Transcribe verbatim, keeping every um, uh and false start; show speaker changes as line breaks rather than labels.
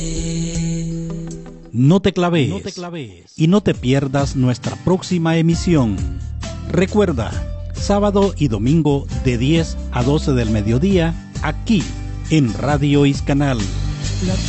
No te claves, no te claves y no te pierdas nuestra próxima emisión. Recuerda, sábado y domingo de diez a doce del mediodía, aquí en Radio Iscanal.